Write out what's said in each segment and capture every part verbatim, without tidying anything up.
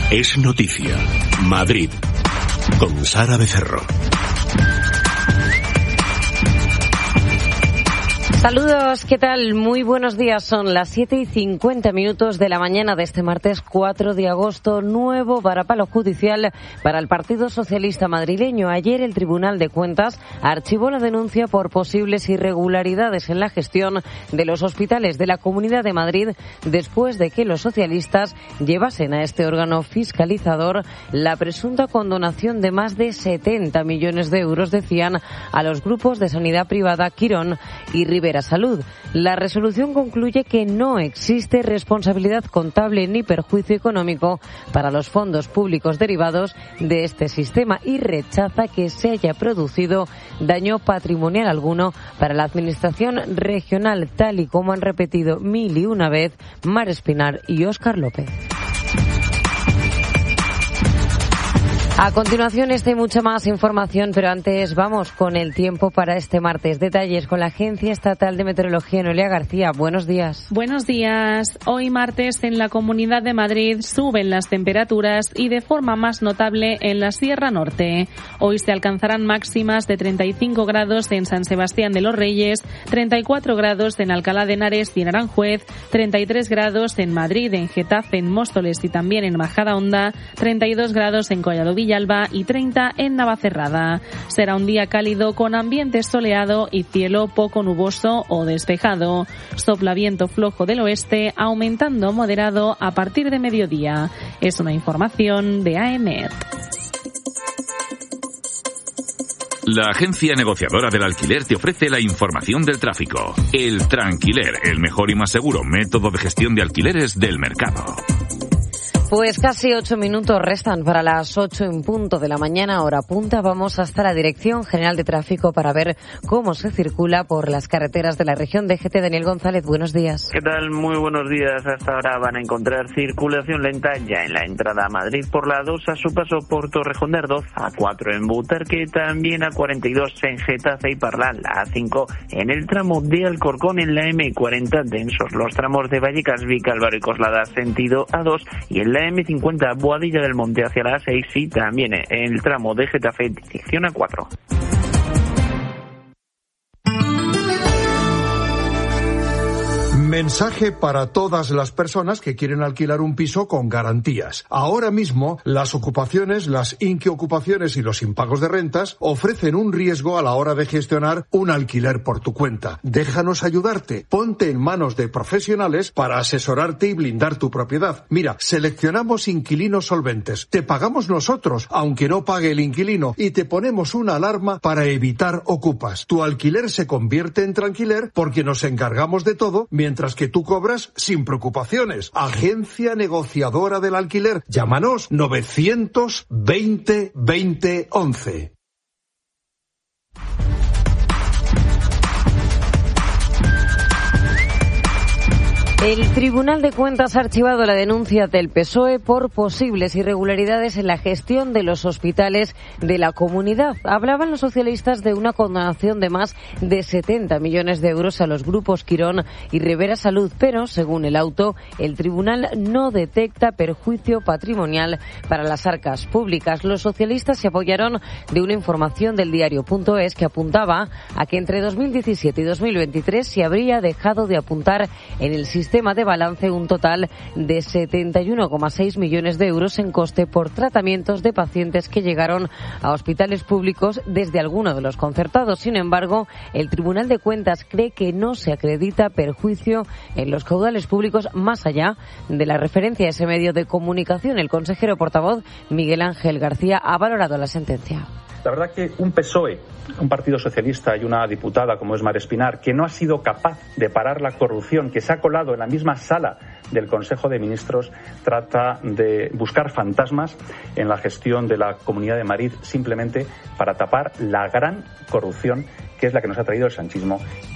Es noticia. Madrid. Con Sara Becerro. Saludos, ¿qué tal? Muy buenos días. Son las siete y cincuenta minutos de la mañana de este martes cuatro de agosto. Nuevo varapalo judicial para el Partido Socialista madrileño. Ayer el Tribunal de Cuentas archivó la denuncia por posibles irregularidades en la gestión de los hospitales de la Comunidad de Madrid después de que los socialistas llevasen a este órgano fiscalizador la presunta condonación de más de setenta millones de euros, decían, a los grupos de sanidad privada Quirón y Rivera Salud. La resolución concluye que no existe responsabilidad contable ni perjuicio económico para los fondos públicos derivados de este sistema y rechaza que se haya producido daño patrimonial alguno para la Administración regional, tal y como han repetido mil y una vez Mar Espinar y Óscar López. A continuación, esta y mucha más información, pero antes vamos con el tiempo para este martes. Detalles con la Agencia Estatal de Meteorología, Noelia García. Buenos días. Buenos días. Hoy martes en la Comunidad de Madrid suben las temperaturas y de forma más notable en la Sierra Norte. Hoy se alcanzarán máximas de treinta y cinco grados en San Sebastián de los Reyes, treinta y cuatro grados en Alcalá de Henares y en Aranjuez, treinta y tres grados en Madrid, en Getafe, en Móstoles y también en Majadahonda, treinta y dos grados en Collado Villalba y treinta en Navacerrada. Será un día cálido con ambiente soleado y cielo poco nuboso o despejado. Sopla viento flojo del oeste, aumentando moderado a partir de mediodía. Es una información de A E M E T. La agencia negociadora del alquiler te ofrece la información del tráfico. El Tranquiler, el mejor y más seguro método de gestión de alquileres del mercado. Pues casi ocho minutos restan para las ocho en punto de la mañana, hora punta. Vamos hasta la Dirección General de Tráfico para ver cómo se circula por las carreteras de la región. D G T, Daniel González, buenos días. ¿Qué tal? Muy buenos días. Hasta ahora van a encontrar circulación lenta ya en la entrada a Madrid por la dos, a su paso por Torrejón de Ardoz, a cuatro en Butarque, también a cuarenta y dos en Getafe y Parla, la A cinco en el tramo de Alcorcón, en la eme cuarenta densos los tramos de Vallecas, Vicálvaro y Coslada sentido A dos, y en la eme cincuenta Boadilla del Monte hacia la A seis y también en el tramo de Getafe dirección A cuatro. Mensaje para todas las personas que quieren alquilar un piso con garantías. Ahora mismo, las ocupaciones, las inquiocupaciones y los impagos de rentas ofrecen un riesgo a la hora de gestionar un alquiler por tu cuenta. Déjanos ayudarte. Ponte en manos de profesionales para asesorarte y blindar tu propiedad. Mira, seleccionamos inquilinos solventes. Te pagamos nosotros, aunque no pague el inquilino, y te ponemos una alarma para evitar ocupas. Tu alquiler se convierte en tranquiler porque nos encargamos de todo, mientras que tú cobras sin preocupaciones. Agencia negociadora del alquiler. Llámanos novecientos veinte veinte once. El Tribunal de Cuentas ha archivado la denuncia del P S O E por posibles irregularidades en la gestión de los hospitales de la comunidad. Hablaban los socialistas de una condonación de más de setenta millones de euros a los grupos Quirón y Rivera Salud, pero, según el auto, el tribunal no detecta perjuicio patrimonial para las arcas públicas. Los socialistas se apoyaron de una información del diario.es que apuntaba a que entre dos mil diecisiete y dos mil veintitrés se habría dejado de apuntar en el sistema Sistema de balance un total de setenta y uno coma seis millones de euros en coste por tratamientos de pacientes que llegaron a hospitales públicos desde alguno de los concertados. Sin embargo, el Tribunal de Cuentas cree que no se acredita perjuicio en los caudales públicos más allá de la referencia a ese medio de comunicación. El consejero portavoz Miguel Ángel García ha valorado la sentencia. La verdad que un P S O E, un partido socialista y una diputada como es Mar Espinar, que no ha sido capaz de parar la corrupción, que se ha colado en la misma sala del Consejo de Ministros, trata de buscar fantasmas en la gestión de la Comunidad de Madrid simplemente para tapar la gran corrupción que es la que nos ha traído el sanchismo.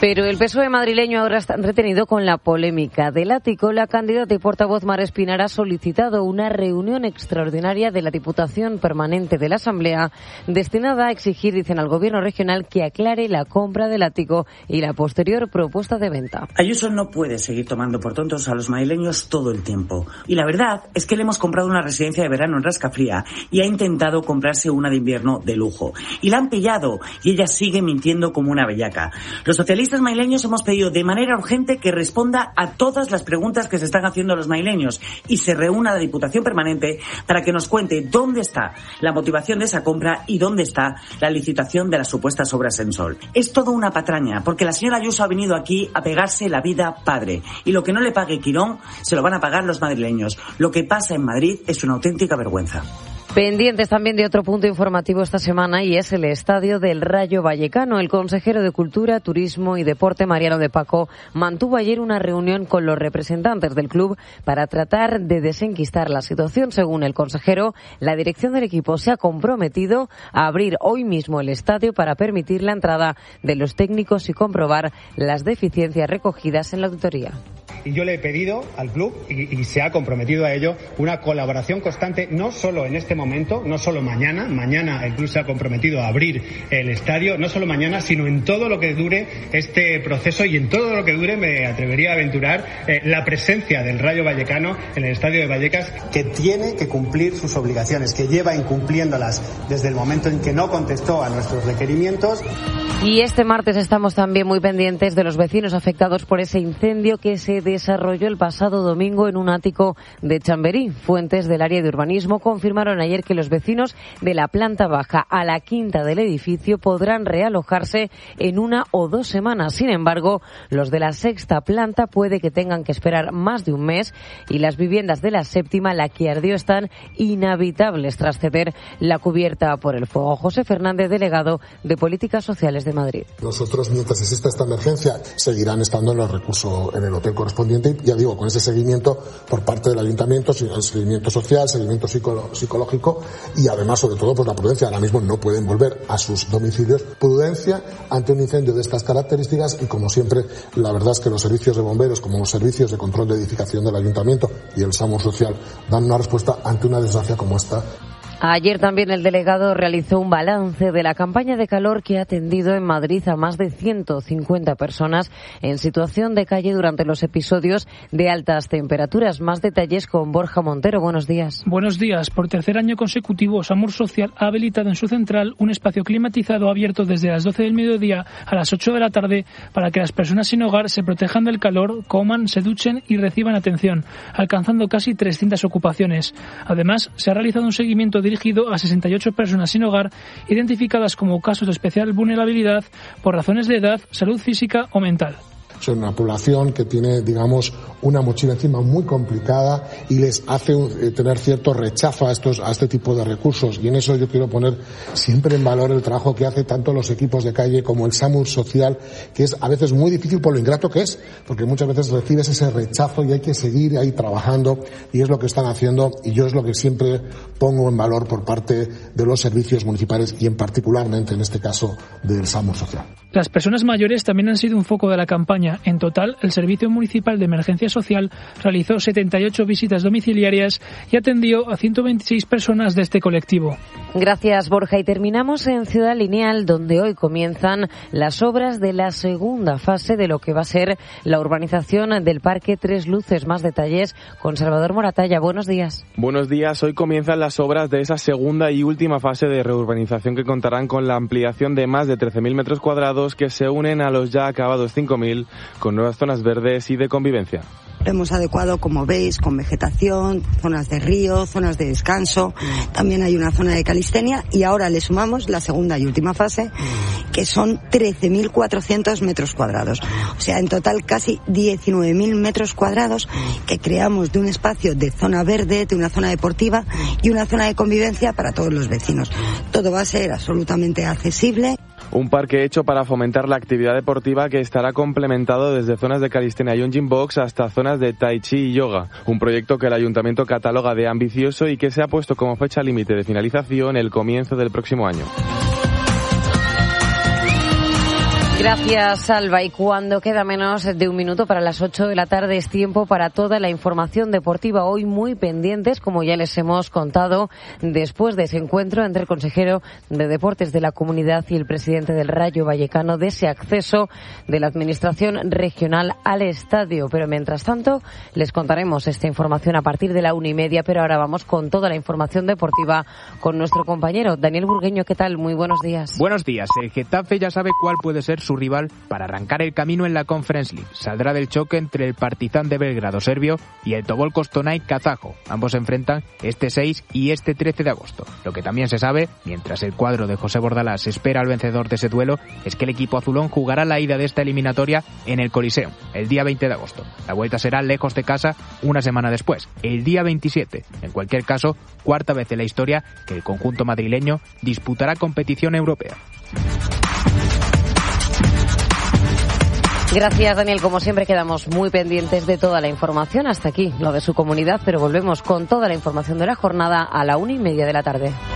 Pero el P S O E madrileño ahora está entretenido con la polémica del ático. La candidata y portavoz Mar Espinar ha solicitado una reunión extraordinaria de la Diputación Permanente de la Asamblea destinada a exigir, dicen al Gobierno regional, que aclare la compra del ático y la posterior propuesta de venta. Ayuso no puede seguir tomando por tontos a los madrileños todo el tiempo. Y la verdad es que le hemos comprado una residencia de verano en Rascafría y ha intentado comprarse una de invierno de lujo. Y la han pillado y ella sigue mintiendo como una bellaca. Los socialistas madrileños hemos pedido de manera urgente que responda a todas las preguntas que se están haciendo los madrileños y se reúna la Diputación Permanente para que nos cuente dónde está la motivación de esa compra y dónde está la licitación de las supuestas obras en Sol. Es todo una patraña, porque la señora Ayuso ha venido aquí a pegarse la vida padre y lo que no le pague Quirón se lo van a pagar los madrileños. Lo que pasa en Madrid es una auténtica vergüenza. Pendientes también de otro punto informativo esta semana y es el estadio del Rayo Vallecano. El consejero de Cultura, Turismo y Deporte, Mariano de Paco, mantuvo ayer una reunión con los representantes del club para tratar de desenquistar la situación. Según el consejero, la dirección del equipo se ha comprometido a abrir hoy mismo el estadio para permitir la entrada de los técnicos y comprobar las deficiencias recogidas en la auditoría. Y yo le he pedido al club, y, y se ha comprometido a ello, una colaboración constante, no solo en este momento, no solo mañana. Mañana el club se ha comprometido a abrir el estadio, no solo mañana, sino en todo lo que dure este proceso y en todo lo que dure, me atrevería a aventurar, eh, la presencia del Rayo Vallecano en el estadio de Vallecas. Que tiene que cumplir sus obligaciones, que lleva incumpliéndolas desde el momento en que no contestó a nuestros requerimientos. Y este martes estamos también muy pendientes de los vecinos afectados por ese incendio que se desarrolló el pasado domingo en un ático de Chamberí. Fuentes del área de urbanismo confirmaron ayer que los vecinos de la planta baja a la quinta del edificio podrán realojarse en una o dos semanas. Sin embargo, los de la sexta planta puede que tengan que esperar más de un mes y las viviendas de la séptima, la que ardió, están inhabitables tras ceder la cubierta por el fuego. José Fernández, delegado de Políticas Sociales de Madrid. Nosotros, mientras exista esta emergencia, seguirán estando en los recursos en el hotel correspondiente, ya digo, con ese seguimiento por parte del ayuntamiento, seguimiento social, seguimiento psicológico y además, sobre todo, pues la prudencia. Ahora mismo no pueden volver a sus domicilios. Prudencia ante un incendio de estas características y, como siempre, la verdad es que los servicios de bomberos, como los servicios de control de edificación del ayuntamiento y el SAMUR social, dan una respuesta ante una desgracia como esta. Ayer también el delegado realizó un balance de la campaña de calor que ha atendido en Madrid a más de ciento cincuenta personas en situación de calle durante los episodios de altas temperaturas. Más detalles con Borja Montero. Buenos días. Buenos días. Por tercer año consecutivo, SAMUR Social ha habilitado en su central un espacio climatizado abierto desde las doce del mediodía a las ocho de la tarde para que las personas sin hogar se protejan del calor, coman, se duchen y reciban atención, alcanzando casi trescientas ocupaciones. Además, se ha realizado un seguimiento dirigido a sesenta y ocho personas sin hogar identificadas como casos de especial vulnerabilidad por razones de edad, salud física o mental. Son una población que tiene, digamos, una mochila encima muy complicada y les hace eh, tener cierto rechazo a estos a este tipo de recursos. Y en eso yo quiero poner siempre en valor el trabajo que hace tanto los equipos de calle como el SAMUR Social, que es a veces muy difícil por lo ingrato que es, porque muchas veces recibes ese rechazo y hay que seguir ahí trabajando, y es lo que están haciendo, y yo es lo que siempre pongo en valor por parte de los servicios municipales y en particularmente en este caso del SAMUR Social. Las personas mayores también han sido un foco de la campaña. En total, el Servicio Municipal de Emergencia Social realizó setenta y ocho visitas domiciliarias y atendió a ciento veintiséis personas de este colectivo. Gracias, Borja. Y terminamos en Ciudad Lineal, donde hoy comienzan las obras de la segunda fase de lo que va a ser la urbanización del Parque Tres Luces. Más detalles con Salvador Moratalla. Buenos días. Buenos días. Hoy comienzan las obras de esa segunda y última fase de reurbanización que contarán con la ampliación de más de trece mil metros cuadrados que se unen a los ya acabados cinco mil, con nuevas zonas verdes y de convivencia. Lo hemos adecuado, como veis, con vegetación, zonas de río, zonas de descanso. También hay una zona de calistenia y ahora le sumamos la segunda y última fase, que son trece mil cuatrocientos metros cuadrados. O sea, en total casi diecinueve mil metros cuadrados que creamos de un espacio de zona verde, de una zona deportiva y una zona de convivencia para todos los vecinos. Todo va a ser absolutamente accesible. Un parque hecho para fomentar la actividad deportiva que estará complementado desde zonas de calistenia y un gym box hasta zonas de tai chi y yoga. Un proyecto que el Ayuntamiento cataloga de ambicioso y que se ha puesto como fecha límite de finalización el comienzo del próximo año. Gracias, Salva. Y cuando queda menos de un minuto para las ocho de la tarde es tiempo para toda la información deportiva. Hoy muy pendientes, como ya les hemos contado, después de ese encuentro entre el consejero de Deportes de la Comunidad y el presidente del Rayo Vallecano, de ese acceso de la Administración regional al estadio. Pero mientras tanto, les contaremos esta información a partir de la una y media. Pero ahora vamos con toda la información deportiva con nuestro compañero Daniel Burgueño. ¿Qué tal? Muy buenos días. Buenos días. El Getafe ya sabe cuál puede ser su rival para arrancar el camino en la Conference League. Saldrá del choque entre el Partizan de Belgrado serbio y el Tobol Kostanay kazajo. Ambos se enfrentan este seis y este trece de agosto. Lo que también se sabe, mientras el cuadro de José Bordalás espera al vencedor de ese duelo, es que el equipo azulón jugará la ida de esta eliminatoria en el Coliseum, el día veinte de agosto. La vuelta será lejos de casa una semana después, el día veintisiete. En cualquier caso, cuarta vez en la historia que el conjunto madrileño disputará competición europea. Gracias, Daniel. Como siempre, quedamos muy pendientes de toda la información. Hasta aquí lo de su comunidad, pero volvemos con toda la información de la jornada a la una y media de la tarde.